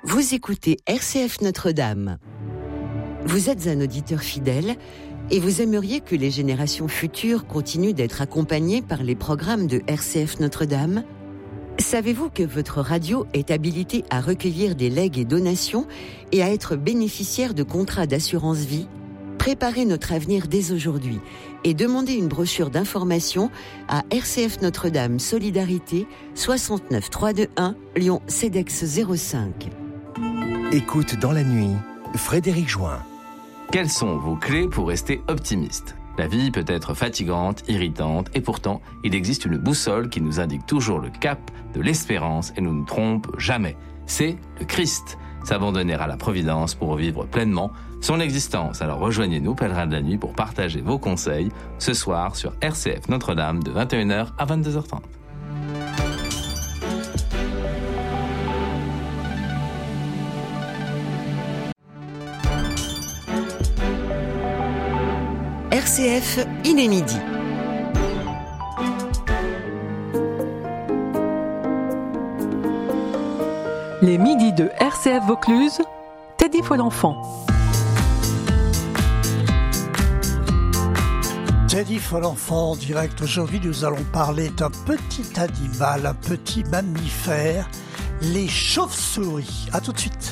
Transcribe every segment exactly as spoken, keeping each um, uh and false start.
Vous écoutez R C F Notre-Dame. Vous êtes un auditeur fidèle et vous aimeriez que les générations futures continuent d'être accompagnées par les programmes de R C F Notre-Dame ? Savez-vous que votre radio est habilitée à recueillir des legs et donations et à être bénéficiaire de contrats d'assurance vie ? Préparez notre avenir dès aujourd'hui et demandez une brochure d'information à R C F Notre-Dame Solidarité soixante-neuf trois cent vingt-et-un Lyon CEDEX zéro cinq. Écoute dans la nuit, Frédéric Join. Quelles sont vos clés pour rester optimiste ? La vie peut être fatigante, irritante, et pourtant, il existe une boussole qui nous indique toujours le cap de l'espérance et ne nous trompe jamais. C'est le Christ. S'abandonner à la Providence pour vivre pleinement son existence. Alors rejoignez-nous, pèlerins de la nuit, pour partager vos conseils ce soir sur R C F Notre-Dame de vingt et une heures à vingt-deux heures trente. R C F, il est midi. Les midis de R C F Vaucluse, Teddy Folenfant. Teddy Folenfant en direct. Aujourd'hui, nous allons parler d'un petit animal, un petit mammifère, les chauves-souris. À tout de suite.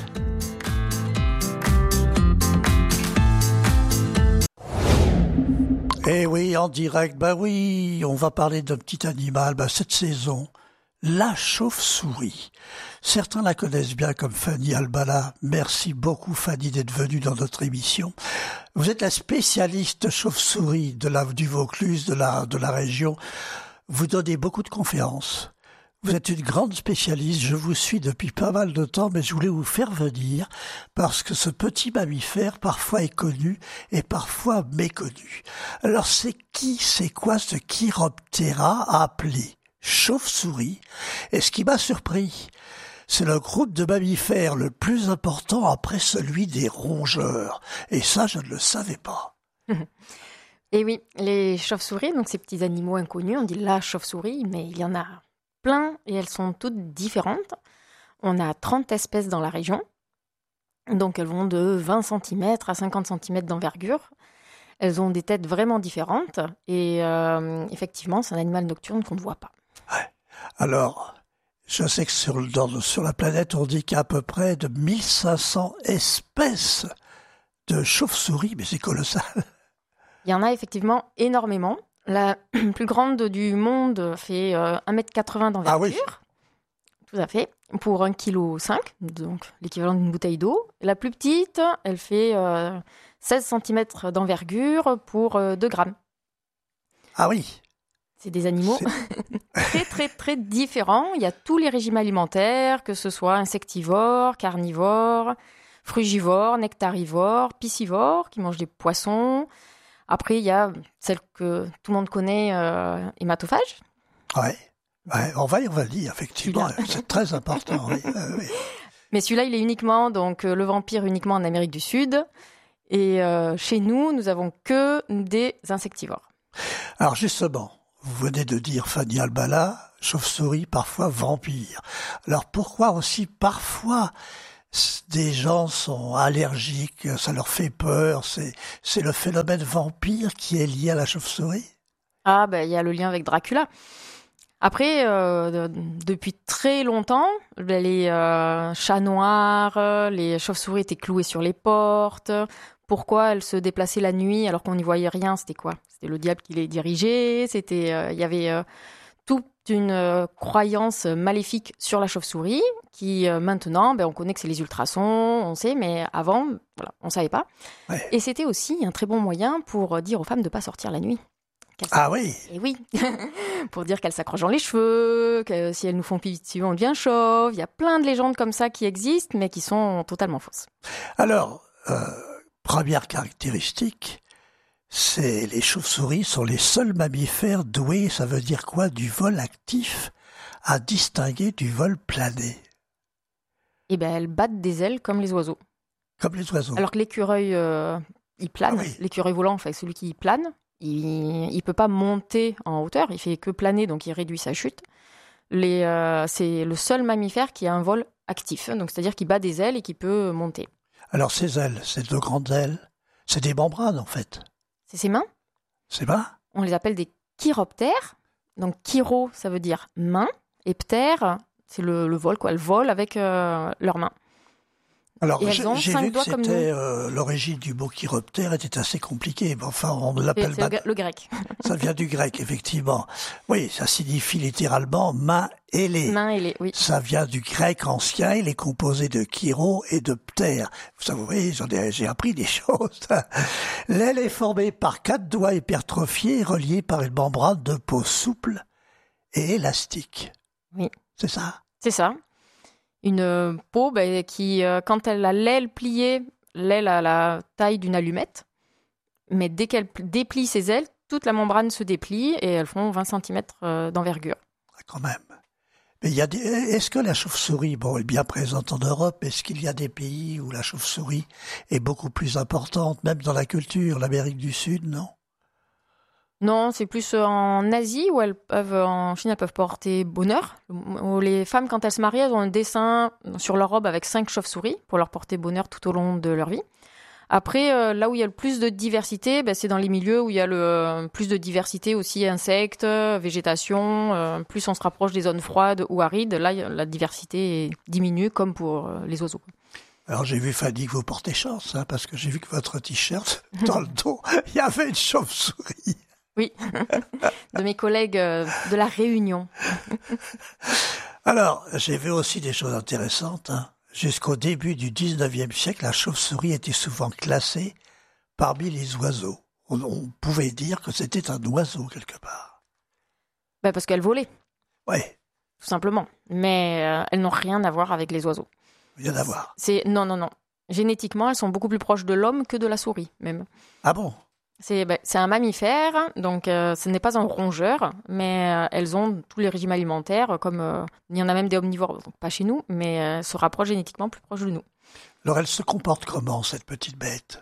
Eh oui, en direct, bah oui, on va parler d'un petit animal, bah cette saison, la chauve-souris. Certains la connaissent bien comme Fanny Albala. Merci beaucoup Fanny d'être venue dans notre émission. Vous êtes la spécialiste chauve-souris de la, du Vaucluse, de la, de la région. Vous donnez beaucoup de conférences. Vous êtes une grande spécialiste, je vous suis depuis pas mal de temps, mais je voulais vous faire venir parce que ce petit mammifère parfois est connu et parfois méconnu. Alors c'est qui, c'est quoi ce Chiroptera appelé chauve-souris? Et ce qui m'a surpris, c'est le groupe de mammifères le plus important après celui des rongeurs. Et ça, je ne le savais pas. Et oui, les chauves-souris, donc ces petits animaux inconnus, on dit la chauve-souris, mais il y en a plein et elles sont toutes différentes. On a trente espèces dans la région, donc elles vont de vingt centimètres à cinquante centimètres d'envergure. Elles ont des têtes vraiment différentes et euh, effectivement, c'est un animal nocturne qu'on ne voit pas. Ouais. Alors, je sais que sur, dans, sur la planète, on dit qu'il y a à peu près de mille cinq cents espèces de chauves-souris, mais c'est colossal. Il y en a effectivement énormément. La plus grande du monde fait euh, un mètre quatre-vingts d'envergure. Ah oui. Tout à fait. Pour un virgule cinq kilos, donc l'équivalent d'une bouteille d'eau. La plus petite, elle fait euh, seize centimètres d'envergure pour euh, deux grammes. Ah oui. C'est des animaux très, très, très différents. Il y a tous les régimes alimentaires, que ce soit insectivores, carnivores, frugivores, nectarivores, piscivores, qui mangent des poissons. Après, il y a celle que tout le monde connaît, euh, hématophage. Ouais. ouais, on va, on va le dire, effectivement. Celui-là. C'est très important. oui. Euh, oui. Mais celui-là, il est uniquement, donc, le vampire uniquement en Amérique du Sud. Et euh, chez nous, nous avons que des insectivores. Alors, justement, vous venez de dire Fanny Albala, chauve-souris, parfois vampire. Alors, pourquoi aussi parfois des gens sont allergiques, ça leur fait peur, c'est, c'est le phénomène vampire qui est lié à la chauve-souris? Ah, ben, il y a le lien avec Dracula. Après, euh, de, depuis très longtemps, les euh, chats noirs, les chauves-souris étaient clouées sur les portes. Pourquoi elles se déplaçaient la nuit alors qu'on n'y voyait rien? C'était quoi? C'était le diable qui les dirigeait, c'était, euh, il y avait euh, toute une euh, croyance maléfique sur la chauve-souris qui, euh, maintenant, ben, on connaît que c'est les ultrasons, on sait, mais avant, voilà, on ne savait pas. Ouais. Et c'était aussi un très bon moyen pour dire aux femmes de ne pas sortir la nuit. Ah oui. Et oui, pour dire qu'elles s'accrochent dans les cheveux, que si elles nous font pipi dessus, on devient chauve. Il y a plein de légendes comme ça qui existent, mais qui sont totalement fausses. Alors, euh, première caractéristique, c'est les chauves-souris sont les seuls mammifères doués, ça veut dire quoi, du vol actif, à distinguer du vol plané. Eh bien, elles battent des ailes comme les oiseaux. Comme les oiseaux. Alors que l'écureuil, euh, il plane. Ah oui. L'écureuil volant, enfin, celui qui plane, il ne peut pas monter en hauteur, il fait que planer, donc il réduit sa chute. Les, euh, c'est le seul mammifère qui a un vol actif, donc c'est-à-dire qui bat des ailes et qui peut monter. Alors ces ailes, c'est de grandes ailes, c'est des membranes en fait. C'est ses mains. C'est pas? On les appelle des chiroptères. Donc chiro, ça veut dire main, et ptère, c'est le, le vol, quoi. Elles volent avec euh, leurs mains. Alors, Et j'ai, elles ont j'ai cinq vu que doigts comme c'était, euh, l'origine du mot chiroptère était assez compliquée. Mais enfin, on l'appelle... C'est le, mat- le grec. Ça vient du grec, effectivement. Oui, ça signifie littéralement main ailée. Main ailée, oui. Ça vient du grec ancien, il est composé de chiro et de ptère. Vous voyez, j'en ai, j'ai appris des choses. L'aile est formée par quatre doigts hypertrophiés reliés par une membrane de peau souple et élastique. Oui. C'est ça? C'est ça. Une euh, peau bah, qui, euh, quand elle a l'aile pliée, l'aile a la taille d'une allumette, mais dès qu'elle pl- déplie ses ailes, toute la membrane se déplie et elles font vingt centimètres euh, d'envergure. Ah, quand même. Mais il y a des... Est-ce que la chauve-souris, bon, elle est bien présente en Europe, est-ce qu'il y a des pays où la chauve-souris est beaucoup plus importante, même dans la culture, l'Amérique du Sud, non? Non, c'est plus en Asie où elles peuvent, en Chine, elles peuvent porter bonheur. Où les femmes, quand elles se marient, elles ont un dessin sur leur robe avec cinq chauves-souris pour leur porter bonheur tout au long de leur vie. Après, euh, là où il y a le plus de diversité, ben, c'est dans les milieux où il y a le euh, plus de diversité aussi, insectes, végétation. Euh, plus on se rapproche des zones froides ou arides, là, la diversité diminue, comme pour euh, les oiseaux. Alors j'ai vu, Fanny, que vous portez chance, hein, parce que j'ai vu que votre t-shirt, dans le dos, il y avait une chauve-souris. Oui, de mes collègues de la Réunion. Alors, j'ai vu aussi des choses intéressantes. Hein. Jusqu'au début du dix-neuvième siècle, la chauve-souris était souvent classée parmi les oiseaux. On, on pouvait dire que c'était un oiseau quelque part. Ben parce qu'elles volaient. Oui. Tout simplement. Mais euh, elles n'ont rien à voir avec les oiseaux. Rien à voir. C'est... Non, non, non. Génétiquement, elles sont beaucoup plus proches de l'homme que de la souris, même. Ah bon? C'est, ben, c'est un mammifère, donc euh, ce n'est pas un rongeur, mais euh, elles ont tous les régimes alimentaires, comme euh, il y en a même des omnivores, donc pas chez nous, mais euh, se rapprochent génétiquement plus proches de nous. Alors elle se comporte comment, cette petite bête?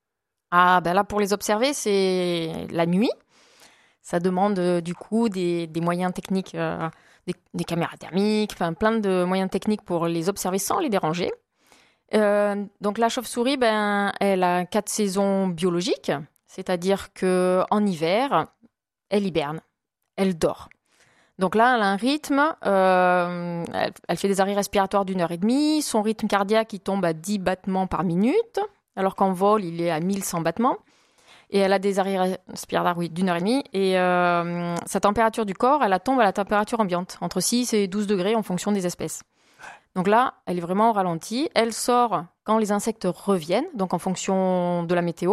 Ah, ben là, pour les observer, c'est la nuit. Ça demande euh, du coup des, des moyens techniques, euh, des, des caméras thermiques, enfin plein de moyens techniques pour les observer sans les déranger. Euh, donc la chauve-souris, ben, elle a quatre saisons biologiques. C'est-à-dire qu'en hiver, elle hiberne, elle dort. Donc là, elle a un rythme, euh, elle, elle fait des arrêts respiratoires d'une heure et demie, son rythme cardiaque, il tombe à dix battements par minute, alors qu'en vol, il est à mille cent battements. Et elle a des arrêts respiratoires, oui, d'une heure et demie. Et euh, sa température du corps, elle tombe à la température ambiante, entre six et douze degrés en fonction des espèces. Donc là, elle est vraiment au ralenti. Elle sort quand les insectes reviennent, donc en fonction de la météo.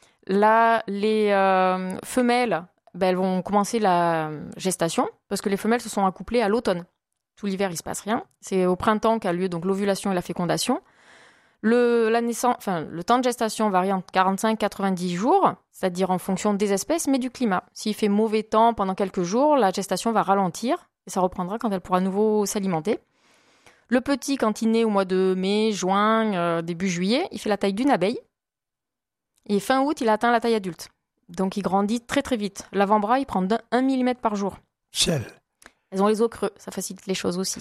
Là, les euh, femelles, ben, elles vont commencer la gestation parce que les femelles se sont accouplées à l'automne. Tout l'hiver, il ne se passe rien. C'est au printemps qu'a lieu donc l'ovulation et la fécondation. Le, la naissance, enfin, le temps de gestation varie entre quarante-cinq et quatre-vingt-dix jours, c'est-à-dire en fonction des espèces, mais du climat. S'il fait mauvais temps pendant quelques jours, la gestation va ralentir et ça reprendra quand elle pourra à nouveau s'alimenter. Le petit, quand il naît au mois de mai, juin, euh, début juillet, il fait la taille d'une abeille. Et fin août, il a atteint la taille adulte. Donc, il grandit très, très vite. L'avant-bras, il prend un millimètre par jour. Ciel. Elles ont les os creux. Ça facilite les choses aussi.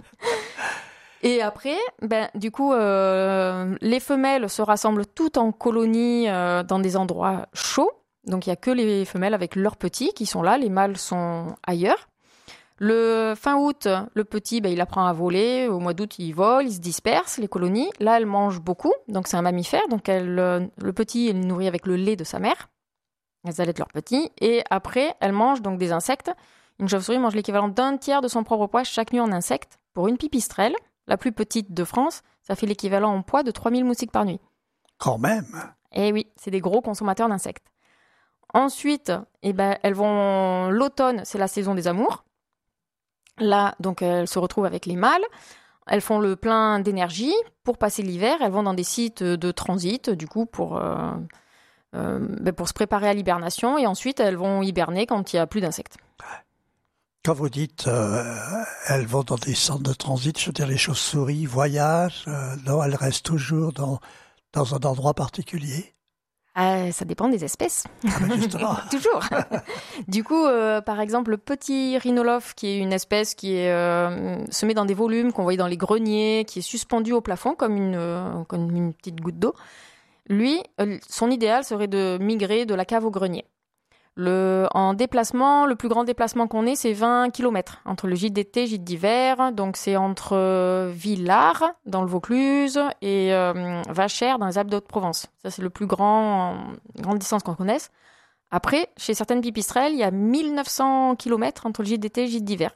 Et après, ben, du coup, euh, les femelles se rassemblent toutes en colonies euh, dans des endroits chauds. Donc, il n'y a que les femelles avec leurs petits qui sont là. Les mâles sont ailleurs. Le fin août, le petit, ben, il apprend à voler. Au mois d'août, il vole, il se disperse, les colonies. Là, elle mange beaucoup. Donc, c'est un mammifère. Donc, elle, euh, le petit, il est nourri avec le lait de sa mère. Elles allaitent leur petit. Et après, elle mange donc des insectes. Une chauve-souris mange l'équivalent d'un tiers de son propre poids chaque nuit en insectes. Pour une pipistrelle, la plus petite de France, ça fait l'équivalent en poids de trois mille moustiques par nuit. Quand même. Eh oui, c'est des gros consommateurs d'insectes. Ensuite, eh ben, elles vont... l'automne, c'est la saison des amours. Là, donc, elles se retrouvent avec les mâles. Elles font le plein d'énergie. Pour passer l'hiver, elles vont dans des sites de transit, du coup, pour, euh, euh, ben pour se préparer à l'hibernation. Et ensuite, elles vont hiberner quand il n'y a plus d'insectes. Quand vous dites euh, elles vont dans des centres de transit, je veux dire les chauves-souris voyagent, euh, non, elles restent toujours dans, dans un endroit particulier? Euh, ça dépend des espèces. Ah ben justement. Toujours. Du coup, euh, par exemple, le petit rhinolophe, qui est une espèce qui est, euh, se met dans des volumes qu'on voyait dans les greniers, qui est suspendu au plafond comme une, euh, comme une petite goutte d'eau. Lui, euh, son idéal serait de migrer de la cave au grenier. Le, en déplacement, le plus grand déplacement qu'on ait, c'est vingt kilomètres entre le gîte d'été et le gîte d'hiver. Donc, c'est entre euh, Villars, dans le Vaucluse, et euh, Vachères, dans les Alpes de-Haute-Provence. Ça, c'est le plus grand, euh, grande distance qu'on connaisse. Après, chez certaines pipistrelles, il y a mille neuf cents kilomètres entre le gîte d'été et le gîte d'hiver.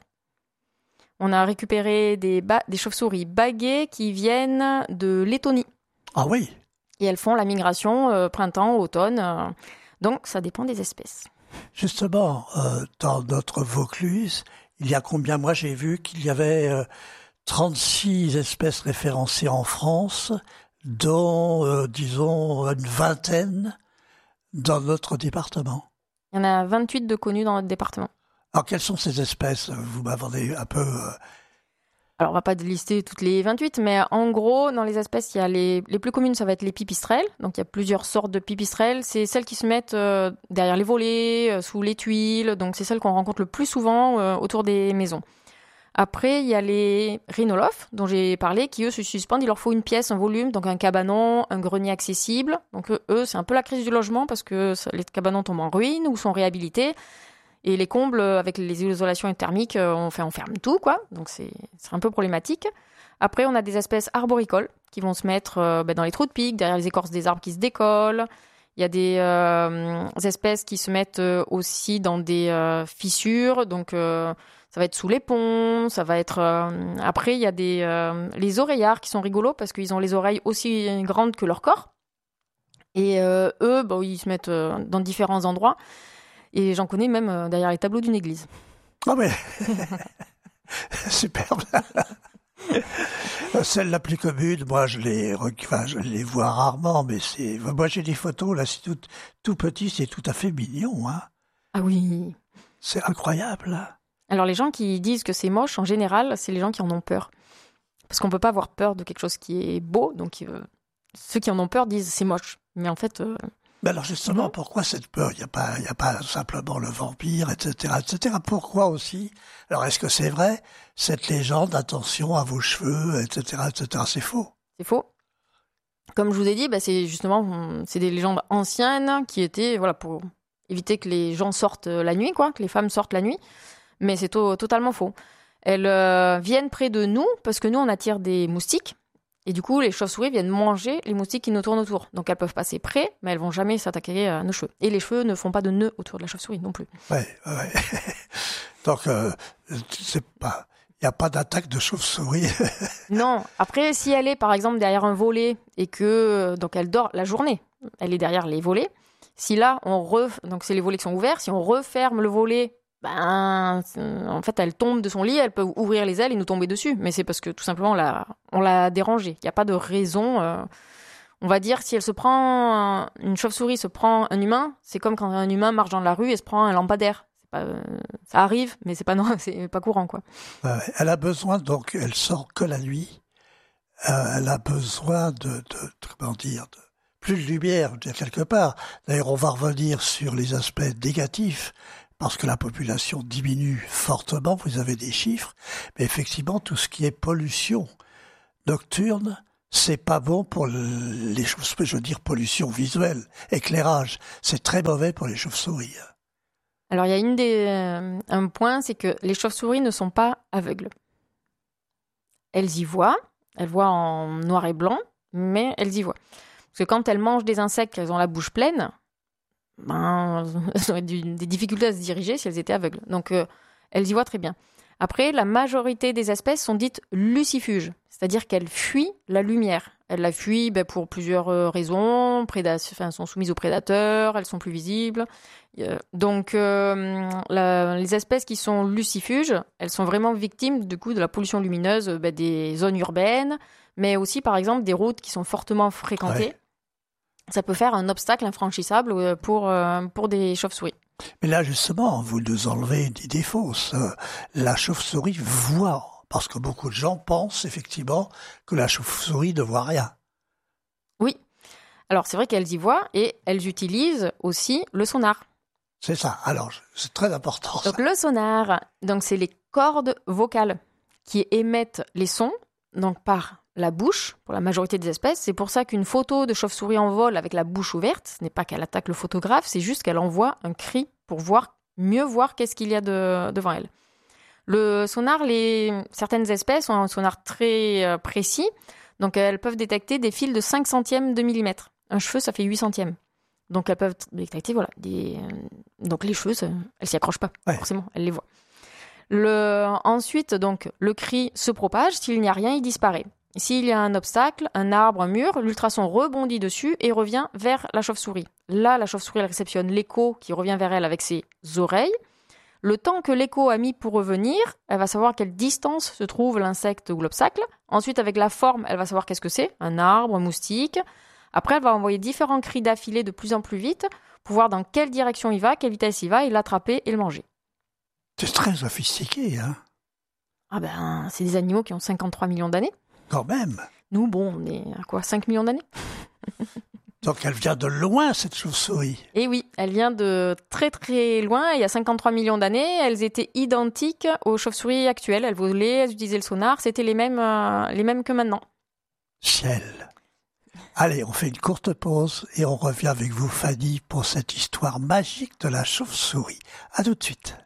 On a récupéré des, ba- des chauves-souris baguées qui viennent de Lettonie. Ah oui. Et elles font la migration euh, printemps, automne. Euh, donc, ça dépend des espèces. Justement, euh, dans notre Vaucluse, il y a combien? Moi, j'ai vu qu'il y avait euh, trente-six espèces référencées en France, dont, euh, disons, une vingtaine dans notre département. Il y en a vingt-huit de connus dans notre département. Alors, quelles sont ces espèces? Vous m'avez un peu... Euh... Alors, on va pas lister toutes les vingt-huit, mais en gros, dans les espèces, il y a les, les plus communes, ça va être les pipistrelles. Donc, il y a plusieurs sortes de pipistrelles. C'est celles qui se mettent euh, derrière les volets, euh, sous les tuiles. Donc, c'est celles qu'on rencontre le plus souvent euh, autour des maisons. Après, il y a les rhinolophes, dont j'ai parlé, qui, eux, se suspendent. Il leur faut une pièce, un volume, donc un cabanon, un grenier accessible. Donc, eux, c'est un peu la crise du logement parce que ça, les cabanons tombent en ruine ou sont réhabilités. Et les combles, avec les isolations thermiques, on, fait, on ferme tout, quoi. Donc, c'est, c'est un peu problématique. Après, on a des espèces arboricoles qui vont se mettre euh, ben, dans les trous de pique, derrière les écorces des arbres qui se décollent. Il y a des euh, espèces qui se mettent euh, aussi dans des euh, fissures. Donc, euh, ça va être sous les ponts. Ça va être... Euh... Après, il y a des, euh, les oreillards qui sont rigolos parce qu'ils ont les oreilles aussi grandes que leur corps. Et euh, eux, bon, ils se mettent euh, dans différents endroits. Et j'en connais même euh, derrière les tableaux d'une église. Ah mais superbe. Celle la plus commune, moi je les, enfin, je les vois rarement, mais c'est, moi j'ai des photos là, c'est tout, tout petit, c'est tout à fait mignon, hein. Ah oui. C'est incroyable. Alors les gens qui disent que c'est moche, en général, c'est les gens qui en ont peur, parce qu'on peut pas avoir peur de quelque chose qui est beau, donc euh, ceux qui en ont peur disent c'est moche, mais en fait. Euh... Mais alors justement, pourquoi cette peur? Il n'y a pas, il y a pas simplement le vampire, et cetera, et cetera. Pourquoi aussi? Alors est-ce que c'est vrai cette légende, attention à vos cheveux, et cetera, et cetera. C'est faux. C'est faux. Comme je vous ai dit, bah, c'est justement, c'est des légendes anciennes qui étaient, voilà, pour éviter que les gens sortent la nuit, quoi, que les femmes sortent la nuit. Mais c'est to- totalement faux. Elles euh, viennent près de nous parce que nous on attire des moustiques. Et du coup, les chauves-souris viennent manger les moustiques qui nous tournent autour. Donc, elles peuvent passer près, mais elles vont jamais s'attaquer à nos cheveux. Et les cheveux ne font pas de nœuds autour de la chauve-souris non plus. Ouais, ouais. Donc, euh, c'est pas, il n'y a pas d'attaque de chauve-souris. Non. Après, si elle est, par exemple, derrière un volet et que, donc, elle dort la journée, elle est derrière les volets. Si là, on ref... donc c'est les volets qui sont ouverts. Si on referme le volet, ben, en fait, elle tombe de son lit, elle peut ouvrir les ailes et nous tomber dessus. Mais c'est parce que tout simplement, on l'a, on l'a dérangée. Il n'y a pas de raison. Euh, on va dire, si elle se prend, une chauve-souris se prend un humain, c'est comme quand un humain marche dans la rue et se prend un lampadaire. C'est pas, euh, ça arrive, mais c'est pas, non, c'est pas courant, quoi. Euh, elle a besoin, donc, elle sort que la nuit. Euh, elle a besoin de, de, de comment dire, de plus de lumière, quelque part. D'ailleurs, on va revenir sur les aspects négatifs. Parce que la population diminue fortement, vous avez des chiffres, mais effectivement, tout ce qui est pollution nocturne, c'est pas bon pour les chauves-souris, je veux dire pollution visuelle, éclairage, c'est très mauvais pour les chauves-souris. Alors, il y a une des, euh, un point, c'est que les chauves-souris ne sont pas aveugles. Elles y voient, elles voient en noir et blanc, mais elles y voient. Parce que quand elles mangent des insectes, elles ont la bouche pleine, ben, elles auraient du, des difficultés à se diriger si elles étaient aveugles. Donc, euh, elles y voient très bien. Après, la majorité des espèces sont dites lucifuges, c'est-à-dire qu'elles fuient la lumière. Elles la fuient ben, pour plusieurs euh, raisons. Préda- enfin, elles sont soumises aux prédateurs, elles sont plus visibles. Euh, donc, euh, la, les espèces qui sont lucifuges, elles sont vraiment victimes du coup de la pollution lumineuse ben, des zones urbaines, mais aussi, par exemple, des routes qui sont fortement fréquentées. Ouais. Ça peut faire un obstacle infranchissable pour, pour des chauves-souris. Mais là, justement, vous nous enlevez une idée fausse. La chauve-souris voit, parce que beaucoup de gens pensent effectivement que la chauve-souris ne voit rien. Oui. Alors, c'est vrai qu'elles y voient et elles utilisent aussi le sonar. C'est ça. Alors, c'est très important. Ça. Donc, le sonar, donc, c'est les cordes vocales qui émettent les sons, donc par la bouche, pour la majorité des espèces. C'est pour ça qu'une photo de chauve-souris en vol avec la bouche ouverte, ce n'est pas qu'elle attaque le photographe, c'est juste qu'elle envoie un cri pour voir, mieux voir qu'est-ce qu'il y a de, devant elle. Le sonar, les, certaines espèces ont un sonar très euh, précis, donc elles peuvent détecter des fils de cinq centièmes de millimètre. Un cheveu, ça fait huit centièmes. Donc elles peuvent détecter, voilà, des... donc les cheveux, ça, elles s'y accrochent pas, ouais. Forcément, elles les voient. Le... Ensuite, donc, le cri se propage, s'il n'y a rien, il disparaît. S'il y a un obstacle, un arbre, un mur, l'ultrason rebondit dessus et revient vers la chauve-souris. Là, la chauve-souris, elle réceptionne l'écho qui revient vers elle avec ses oreilles. Le temps que l'écho a mis pour revenir, elle va savoir à quelle distance se trouve l'insecte ou l'obstacle. Ensuite, avec la forme, elle va savoir qu'est-ce que c'est, un arbre, un moustique. Après, elle va envoyer différents cris d'affilée de plus en plus vite pour voir dans quelle direction il va, quelle vitesse il va, et l'attraper et le manger. C'est très sophistiqué, hein ? Ah ben, c'est des animaux qui ont cinquante-trois millions d'années. Quand même. Nous, bon, on est à quoi, cinq millions d'années. Donc elle vient de loin, cette chauve-souris. Et oui, elle vient de très très loin. Il y a cinquante-trois millions d'années, elles étaient identiques aux chauves-souris actuelles. Elles volaient, elles utilisaient le sonar, c'était les mêmes, euh, les mêmes que maintenant. Ciel. Allez, on fait une courte pause et on revient avec vous, Fanny, pour cette histoire magique de la chauve-souris. À tout de suite.